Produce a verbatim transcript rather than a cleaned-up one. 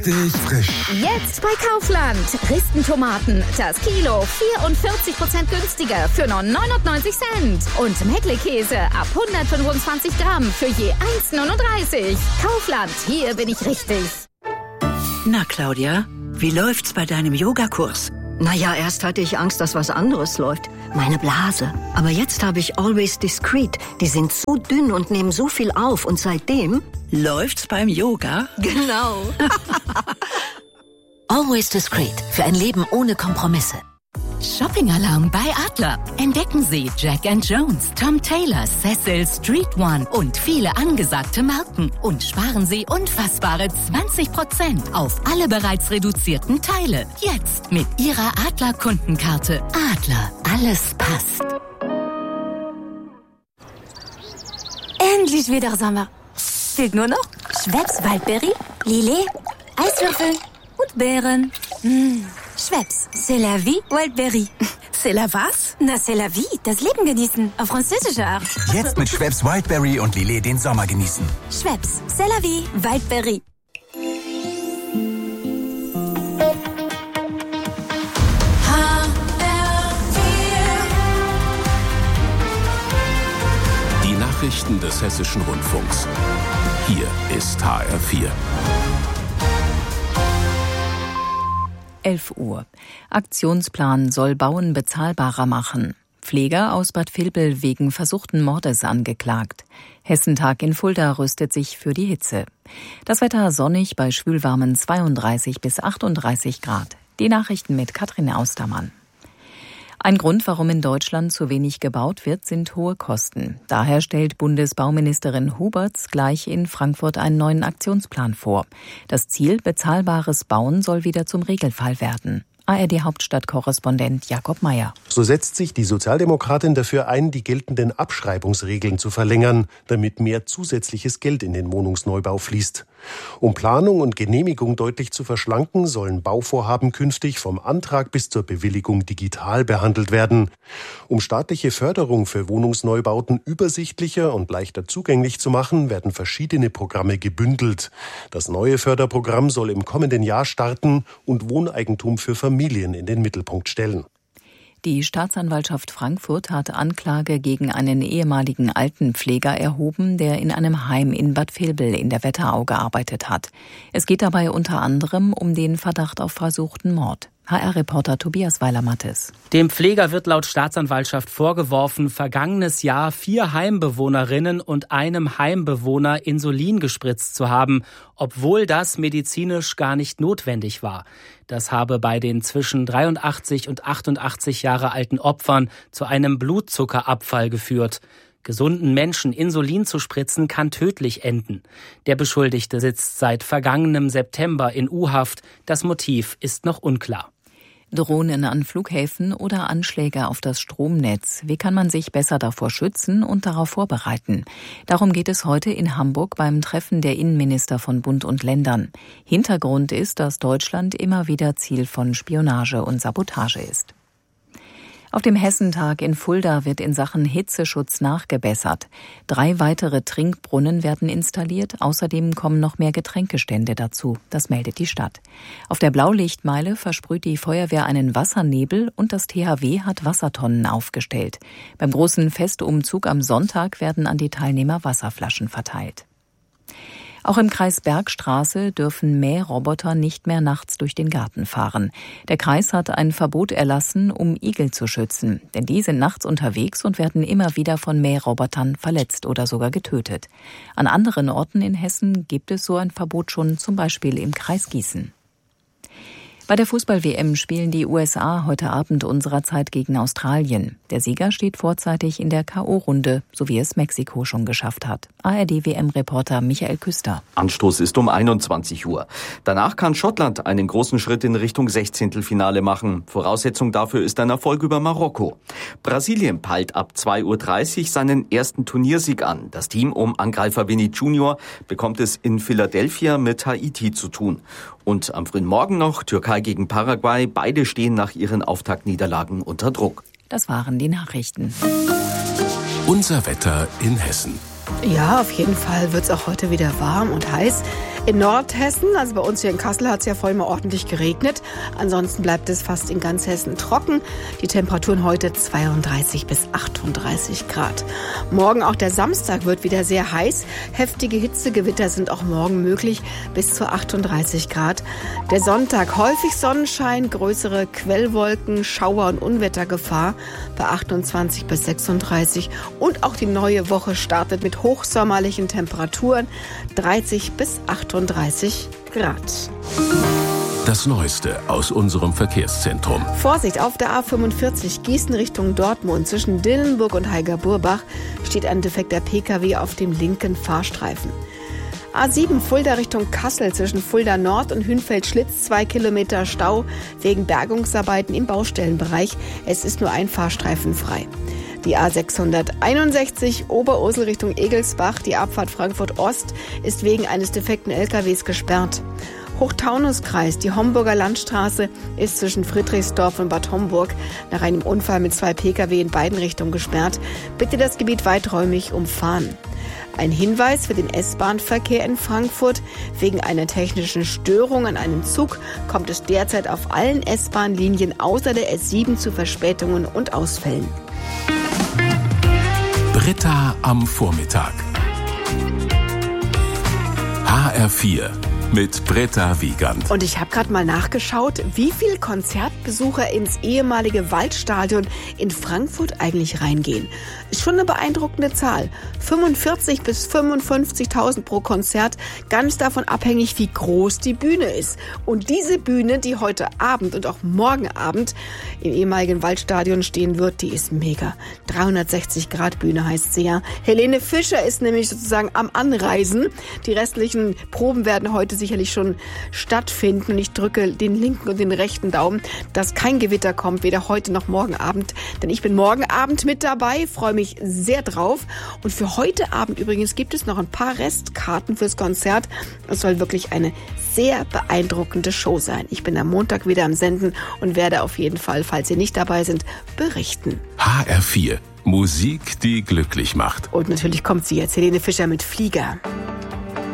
Frisch. Jetzt bei Kaufland. Ristentomaten. Das Kilo vierundvierzig Prozent günstiger für nur neunundneunzig Cent. Und Meckle-Käse ab hundertfünfundzwanzig Gramm für je eins Komma neununddreißig. Kaufland, hier bin ich richtig. Na, Claudia, wie läuft's bei deinem Yogakurs? Naja, erst hatte ich Angst, dass was anderes läuft. Meine Blase. Aber jetzt habe ich Always Discreet. Die sind so dünn und nehmen so viel auf. Und seitdem... Läuft's beim Yoga? Genau. Always Discreet. Für ein Leben ohne Kompromisse. Shopping-Alarm bei Adler. Entdecken Sie Jack and Jones, Tom Taylor, Cecil, Street One und viele angesagte Marken. Und sparen Sie unfassbare zwanzig Prozent auf alle bereits reduzierten Teile. Jetzt mit Ihrer Adler-Kundenkarte. Adler, alles passt. Endlich wieder Sommer. Fehlt nur noch Schweppes Waldberry, Lillet, Eiswürfel und Beeren. Mmh. Schweppes, c'est la vie, Wildberry. C'est la was? Na, c'est la vie, das Leben genießen, auf französische Art. Jetzt mit Schweppes Wildberry und Lillet den Sommer genießen. Schweppes, c'est la vie, Wildberry. Die Nachrichten des Hessischen Rundfunks. Hier ist H R vier. elf Uhr. Aktionsplan soll Bauen bezahlbarer machen. Pfleger aus Bad Vilbel wegen versuchten Mordes angeklagt. Hessentag in Fulda rüstet sich für die Hitze. Das Wetter sonnig bei schwülwarmen zweiunddreißig bis achtunddreißig Grad. Die Nachrichten mit Katrin Austermann. Ein Grund, warum in Deutschland zu wenig gebaut wird, sind hohe Kosten. Daher stellt Bundesbauministerin Huberts gleich in Frankfurt einen neuen Aktionsplan vor. Das Ziel, bezahlbares Bauen, soll wieder zum Regelfall werden. A R D-Hauptstadtkorrespondent Jakob Mayer. So setzt sich die Sozialdemokratin dafür ein, die geltenden Abschreibungsregeln zu verlängern, damit mehr zusätzliches Geld in den Wohnungsneubau fließt. Um Planung und Genehmigung deutlich zu verschlanken, sollen Bauvorhaben künftig vom Antrag bis zur Bewilligung digital behandelt werden. Um staatliche Förderung für Wohnungsneubauten übersichtlicher und leichter zugänglich zu machen, werden verschiedene Programme gebündelt. Das neue Förderprogramm soll im kommenden Jahr starten und Wohneigentum für Familien in den Mittelpunkt stellen. Die Staatsanwaltschaft Frankfurt hat Anklage gegen einen ehemaligen Altenpfleger erhoben, der in einem Heim in Bad Vilbel in der Wetterau gearbeitet hat. Es geht dabei unter anderem um den Verdacht auf versuchten Mord. H R-Reporter Tobias Weiler-Mattes. Dem Pfleger wird laut Staatsanwaltschaft vorgeworfen, vergangenes Jahr vier Heimbewohnerinnen und einem Heimbewohner Insulin gespritzt zu haben, obwohl das medizinisch gar nicht notwendig war. Das habe bei den zwischen dreiundachtzig und achtundachtzig Jahre alten Opfern zu einem Blutzuckerabfall geführt. Gesunden Menschen Insulin zu spritzen, kann tödlich enden. Der Beschuldigte sitzt seit vergangenem September in U-Haft. Das Motiv ist noch unklar. Drohnen an Flughäfen oder Anschläge auf das Stromnetz. Wie kann man sich besser davor schützen und darauf vorbereiten? Darum geht es heute in Hamburg beim Treffen der Innenminister von Bund und Ländern. Hintergrund ist, dass Deutschland immer wieder Ziel von Spionage und Sabotage ist. Auf dem Hessentag in Fulda wird in Sachen Hitzeschutz nachgebessert. Drei weitere Trinkbrunnen werden installiert. Außerdem kommen noch mehr Getränkestände dazu. Das meldet die Stadt. Auf der Blaulichtmeile versprüht die Feuerwehr einen Wassernebel und das T H W hat Wassertonnen aufgestellt. Beim großen Festumzug am Sonntag werden an die Teilnehmer Wasserflaschen verteilt. Auch im Kreis Bergstraße dürfen Mähroboter nicht mehr nachts durch den Garten fahren. Der Kreis hat ein Verbot erlassen, um Igel zu schützen. Denn die sind nachts unterwegs und werden immer wieder von Mährobotern verletzt oder sogar getötet. An anderen Orten in Hessen gibt es so ein Verbot schon, zum Beispiel im Kreis Gießen. Bei der Fußball-W M spielen die U S A heute Abend unserer Zeit gegen Australien. Der Sieger steht vorzeitig in der K O-Runde, so wie es Mexiko schon geschafft hat. A R D-W M-Reporter Michael Küster. Anstoß ist um einundzwanzig Uhr. Danach kann Schottland einen großen Schritt in Richtung Sechzehntelfinale machen. Voraussetzung dafür ist ein Erfolg über Marokko. Brasilien peilt ab zwei Uhr dreißig seinen ersten Turniersieg an. Das Team um Angreifer Vini Junior bekommt es in Philadelphia mit Haiti zu tun. Und am frühen Morgen noch Türkei gegen Paraguay. Beide stehen nach ihren Auftaktniederlagen unter Druck. Das waren die Nachrichten. Unser Wetter in Hessen. Ja, auf jeden Fall wird es auch heute wieder warm und heiß. In Nordhessen, also bei uns hier in Kassel, hat es ja vorhin mal ordentlich geregnet. Ansonsten bleibt es fast in ganz Hessen trocken. Die Temperaturen heute zweiunddreißig bis achtunddreißig Grad. Morgen, auch der Samstag, wird wieder sehr heiß. Heftige Hitzegewitter sind auch morgen möglich, bis zu achtunddreißig Grad. Der Sonntag, häufig Sonnenschein, größere Quellwolken, Schauer- und Unwettergefahr bei achtundzwanzig bis sechsunddreißig. Und auch die neue Woche startet mit hochsommerlichen Temperaturen, dreißig bis achtunddreißig Grad. Das Neueste aus unserem Verkehrszentrum. Vorsicht, auf der A fünfundvierzig Gießen Richtung Dortmund zwischen Dillenburg und Heiger-Burbach steht ein defekter P K W auf dem linken Fahrstreifen. A sieben Fulda Richtung Kassel zwischen Fulda Nord und Hünfeld-Schlitz, zwei Kilometer Stau wegen Bergungsarbeiten im Baustellenbereich. Es ist nur ein Fahrstreifen frei. Die A sechshunderteinundsechzig Oberursel Richtung Egelsbach, die Abfahrt Frankfurt Ost, ist wegen eines defekten L K Ws gesperrt. Hochtaunuskreis, die Homburger Landstraße ist zwischen Friedrichsdorf und Bad Homburg nach einem Unfall mit zwei P K W in beiden Richtungen gesperrt. Bitte das Gebiet weiträumig umfahren. Ein Hinweis für den S-Bahn-Verkehr in Frankfurt. Wegen einer technischen Störung an einem Zug kommt es derzeit auf allen S-Bahn-Linien außer der S sieben zu Verspätungen und Ausfällen. Britta am Vormittag. H R vier mit Britta Wiegand. Und ich habe gerade mal nachgeschaut, wie viele Konzertbesucher ins ehemalige Waldstadion in Frankfurt eigentlich reingehen. Ist schon eine beeindruckende Zahl. fünfundvierzig bis fünfundfünfzigtausend pro Konzert, ganz davon abhängig, wie groß die Bühne ist. Und diese Bühne, die heute Abend und auch morgen Abend im ehemaligen Waldstadion stehen wird, die ist mega. dreihundertsechzig Grad Bühne heißt sie ja. Helene Fischer ist nämlich sozusagen am Anreisen. Die restlichen Proben werden heute sicherlich schon stattfinden. Und ich drücke den linken und den rechten Daumen, dass kein Gewitter kommt, weder heute noch morgen Abend. Denn ich bin morgen Abend mit dabei, freue mich sehr drauf. Und für heute Abend übrigens gibt es noch ein paar Restkarten fürs Konzert. Es soll wirklich eine sehr beeindruckende Show sein. Ich bin am Montag wieder am Senden und werde auf jeden Fall, falls Sie nicht dabei sind, berichten. H R vier. Musik, die glücklich macht. Und natürlich kommt sie jetzt, Helene Fischer mit Flieger.